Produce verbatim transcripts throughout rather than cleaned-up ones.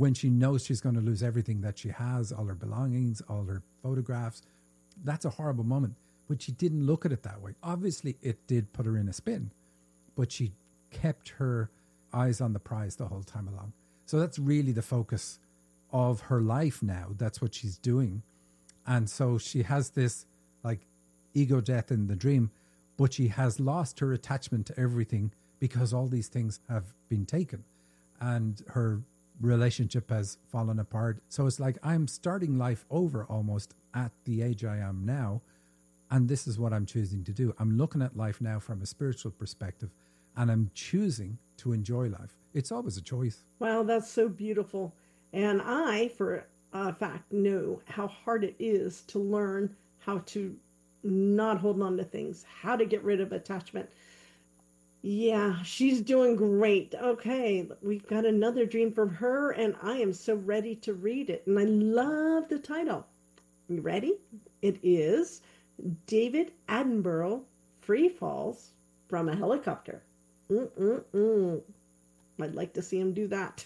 when she knows she's going to lose everything that she has, all her belongings, all her photographs. That's a horrible moment. But she didn't look at it that way. Obviously, it did put her in a spin, but she kept her eyes on the prize the whole time along. So that's really the focus of her life now. That's what she's doing. And so she has this like ego death in the dream, but she has lost her attachment to everything because all these things have been taken and her relationship has fallen apart. So it's like I'm starting life over almost at the age I am now. And this is what I'm choosing to do. I'm looking at life now from a spiritual perspective and I'm choosing to enjoy life. It's always a choice. Wow, that's so beautiful. And I, for a fact, know how hard it is to learn how to not hold on to things, how to get rid of attachment. Yeah, she's doing great. Okay, we've got another dream from her, and I am so ready to read it. And I love the title. You ready? It is David Attenborough Free Falls from a Helicopter. Mm-mm-mm. I'd like to see him do that.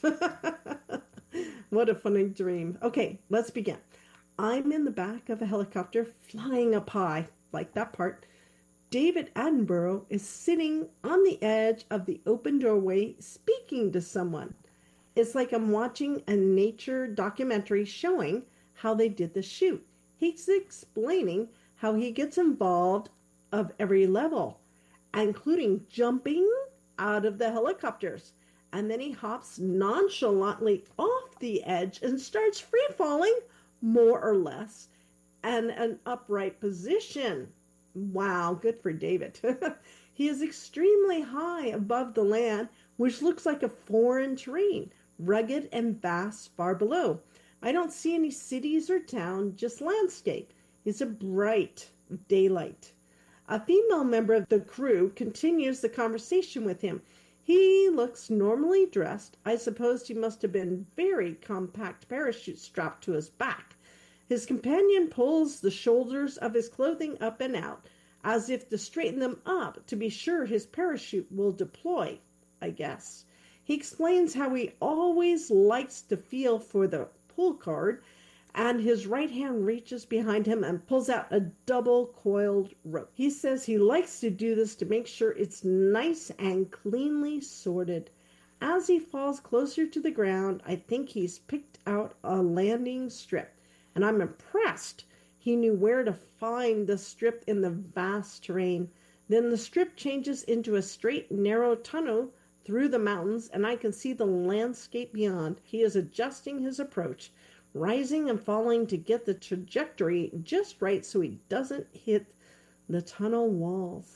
What a funny dream. Okay, let's begin. I'm in the back of a helicopter flying up high, like that part. David Attenborough is sitting on the edge of the open doorway speaking to someone. It's like I'm watching a nature documentary showing how they did the shoot. He's explaining how he gets involved of every level, including jumping out of the helicopters. And then he hops nonchalantly off the edge and starts free falling, more or less, and an upright position. Wow, good for David. He is extremely high above the land, which looks like a foreign terrain, rugged and vast far below. I don't see any cities or town, just landscape. It's a bright daylight. A female member of the crew continues the conversation with him. He looks normally dressed. I suppose he must have been very compact parachute strapped to his back. His companion pulls the shoulders of his clothing up and out, as if to straighten them up to be sure his parachute will deploy, I guess. He explains how he always likes to feel for the pull cord, and his right hand reaches behind him and pulls out a double-coiled rope. He says he likes to do this to make sure it's nice and cleanly sorted. As he falls closer to the ground, I think he's picked out a landing strip, and I'm impressed he knew where to find the strip in the vast terrain. Then the strip changes into a straight, narrow tunnel through the mountains, and I can see the landscape beyond. He is adjusting his approach, rising and falling to get the trajectory just right so he doesn't hit the tunnel walls.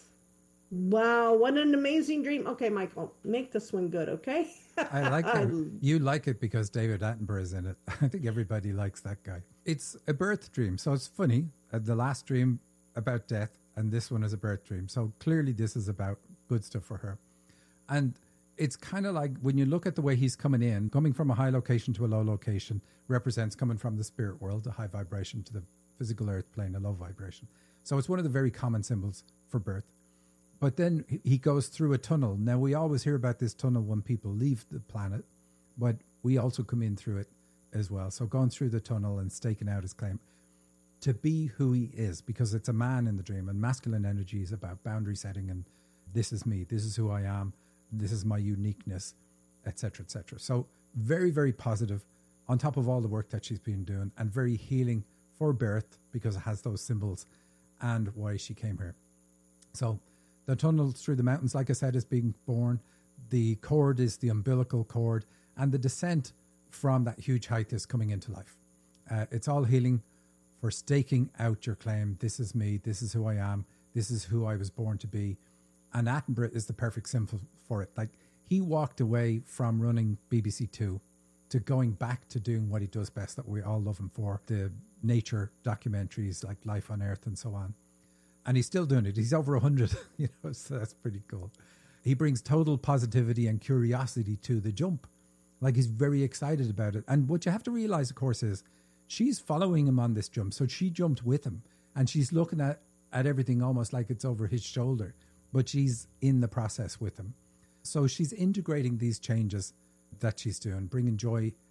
Wow, what an amazing dream. Okay, Michael, make this one good, okay? I like that. You like it because David Attenborough is in it. I think everybody likes that guy. It's a birth dream, so it's funny. Uh, the last dream about death, and this one is a birth dream. So clearly this is about good stuff for her. And it's kind of like when you look at the way he's coming in, coming from a high location to a low location represents coming from the spirit world, a high vibration, to the physical earth plane, a low vibration. So it's one of the very common symbols for birth. But then he goes through a tunnel. Now, we always hear about this tunnel when people leave the planet, but we also come in through it as well. So going through the tunnel and staking out his claim to be who he is, because it's a man in the dream, and masculine energy is about boundary setting and this is me, this is who I am, this is my uniqueness, et cetera, et cetera. So very, very positive on top of all the work that she's been doing, and very healing for birth because it has those symbols and why she came here. So the tunnel through the mountains, like I said, is being born. The cord is the umbilical cord, and the descent from that huge height is coming into life. Uh, it's all healing for staking out your claim. This is me. This is who I am. This is who I was born to be. And Attenborough is the perfect symbol for it. Like, he walked away from running B B C Two to going back to doing what he does best, that we all love him for, the nature documentaries like Life on Earth and so on. And he's still doing it. He's over one hundred, you know, so that's pretty cool. He brings total positivity and curiosity to the jump. Like, he's very excited about it. And what you have to realize, of course, is she's following him on this jump. So she jumped with him, and she's looking at, at everything almost like it's over his shoulder, but she's in the process with him. So she's integrating these changes that she's doing, bringing joy